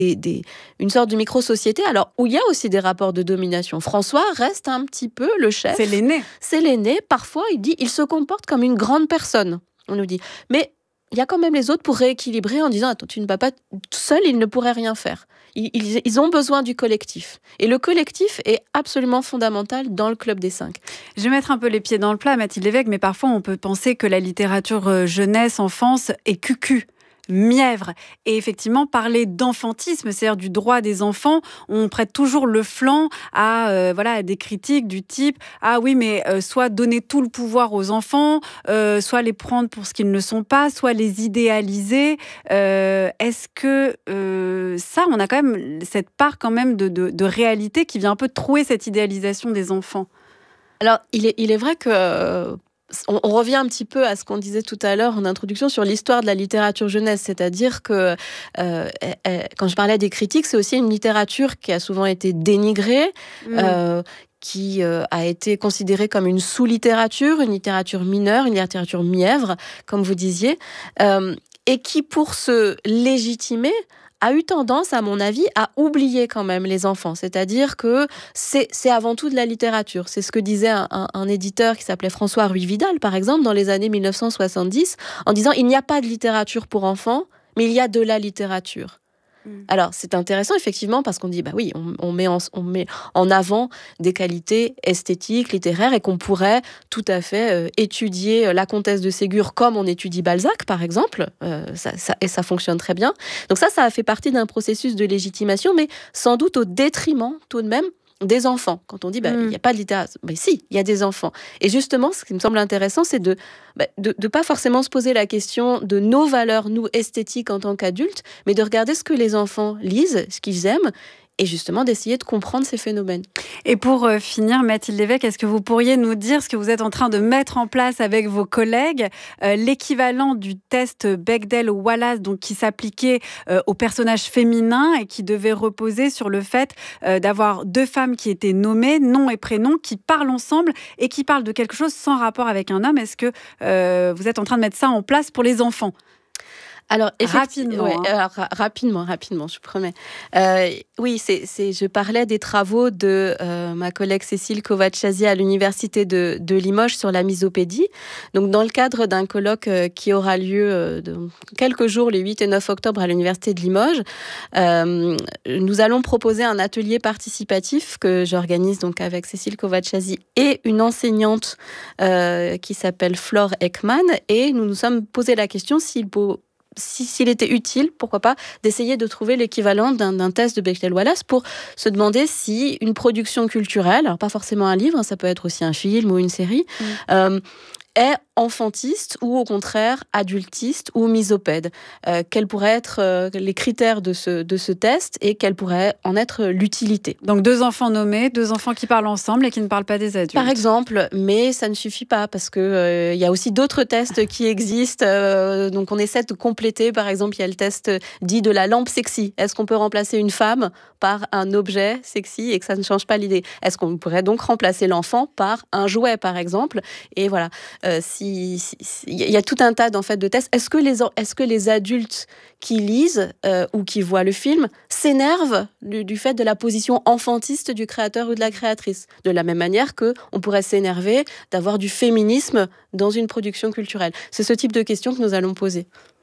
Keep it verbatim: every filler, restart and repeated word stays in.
des, des, une sorte de micro-société, alors où il y a aussi des rapports de domination. François reste un petit peu le chef. C'est l'aîné. C'est l'aîné. Parfois, il dit, il se comporte comme une grande personne, on nous dit. Mais il y a quand même les autres pour rééquilibrer en disant, attends, tu ne vas pas, seul, il ne pourrait rien faire. Ils, ils, ils ont besoin du collectif. Et le collectif est absolument fondamental dans le Club des Cinq. Je vais mettre un peu les pieds dans le plat, Mathilde Lévesque, mais parfois on peut penser que la littérature jeunesse, enfance est cucu. Mièvre. Et effectivement, parler d'enfantisme, c'est-à-dire du droit des enfants, on prête toujours le flanc à, euh, voilà, à des critiques du type « Ah oui, mais euh, soit donner tout le pouvoir aux enfants, euh, soit les prendre pour ce qu'ils ne sont pas, soit les idéaliser. Euh, » Est-ce que euh, ça, on a quand même cette part quand même de, de, de réalité qui vient un peu trouer cette idéalisation des enfants? Alors, il est, il est vrai que... Euh... On, on revient un petit peu à ce qu'on disait tout à l'heure en introduction sur l'histoire de la littérature jeunesse, c'est-à-dire que euh, euh, quand je parlais des critiques, c'est aussi une littérature qui a souvent été dénigrée, mmh. euh, qui euh, a été considérée comme une sous-littérature, une littérature mineure, une littérature mièvre, comme vous disiez, euh, et qui, pour se légitimer, a eu tendance, à mon avis, à oublier quand même les enfants. C'est-à-dire que c'est, c'est avant tout de la littérature. C'est ce que disait un, un, un éditeur qui s'appelait François Ruy-Vidal, par exemple, dans les années dix-neuf cent soixante-dix, en disant « Il n'y a pas de littérature pour enfants, mais il y a de la littérature ». Alors, c'est intéressant, effectivement, parce qu'on dit, bah oui, on, on, met en, on met en avant des qualités esthétiques, littéraires, et qu'on pourrait tout à fait euh, étudier la Comtesse de Ségur comme on étudie Balzac, par exemple, euh, ça, ça, et ça fonctionne très bien. Donc ça, ça a fait partie d'un processus de légitimation, mais sans doute au détriment, tout de même, des enfants. Quand on dit, bah, il n'y a pas de littérature, mais si, il y a des enfants. Et justement, ce qui me semble intéressant, c'est de bah, de ne pas forcément se poser la question de nos valeurs, nous, esthétiques en tant qu'adultes, mais de regarder ce que les enfants lisent, ce qu'ils aiment, et justement d'essayer de comprendre ces phénomènes. Et pour euh, finir, Mathilde Lévesque, est-ce que vous pourriez nous dire ce que vous êtes en train de mettre en place avec vos collègues, euh, l'équivalent du test Bechdel-Wallace, donc qui s'appliquait euh, aux personnages féminins et qui devait reposer sur le fait euh, d'avoir deux femmes qui étaient nommées, nom et prénom, qui parlent ensemble et qui parlent de quelque chose sans rapport avec un homme. Est-ce que euh, vous êtes en train de mettre ça en place pour les enfants ? Alors, rapidement, ouais, hein. alors, ra- rapidement, rapidement, je promets. Euh, oui, c'est, c'est, je parlais des travaux de euh, ma collègue Cécile Kovacsiasi à l'université de, de Limoges sur la misopédie. Donc, dans le cadre d'un colloque euh, qui aura lieu euh, de quelques jours, les huit et neuf octobre, à l'université de Limoges, euh, nous allons proposer un atelier participatif que j'organise donc avec Cécile Kovacsiasi et une enseignante euh, qui s'appelle Flore Ekman. Et nous nous sommes posé la question s'il peut Si, s'il était utile, pourquoi pas, d'essayer de trouver l'équivalent d'un, d'un test de Bechdel-Wallace pour se demander si une production culturelle, alors pas forcément un livre, hein, ça peut être aussi un film ou une série, mmh. euh, est enfantiste ou au contraire adultiste ou misopède. Euh, quels pourraient être euh, les critères de ce, de ce test et quelle pourrait en être l'utilité. Donc deux enfants nommés, deux enfants qui parlent ensemble et qui ne parlent pas des adultes. Par exemple, mais ça ne suffit pas parce qu'il euh, y a aussi d'autres tests qui existent. Euh, donc on essaie de compléter. Par exemple, il y a le test dit de la lampe sexy. Est-ce qu'on peut remplacer une femme par un objet sexy et que ça ne change pas l'idée ? Est-ce qu'on pourrait donc remplacer l'enfant par un jouet, par exemple ? Et voilà. Euh, si il si, si, y a tout un tas en fait, de tests. Est-ce que les, est-ce que les adultes qui lisent euh, ou qui voient le film s'énervent du, du fait de la position enfantiste du créateur ou de la créatrice ? De la même manière qu'on pourrait s'énerver d'avoir du féminisme dans une production culturelle. C'est ce type de questions que nous allons poser.